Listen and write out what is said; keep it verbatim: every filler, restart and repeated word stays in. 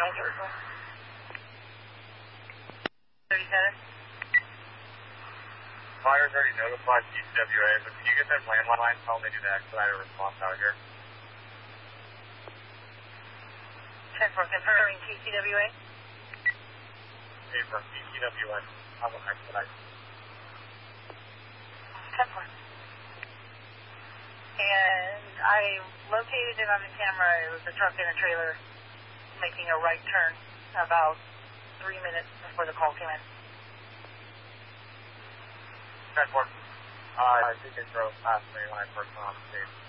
thirty-seven. Fire's already notified T C W A, but can you get that landline? Tell them they need to expedite a response out here. ten four, confirming T C W A. Hey, from T C W A, I will expedite. ten four. And I located it on the camera. It was a truck and a trailer making a right turn about three minutes before the call came in. ten four. Uh, I think it drove past me when I first went on the stage.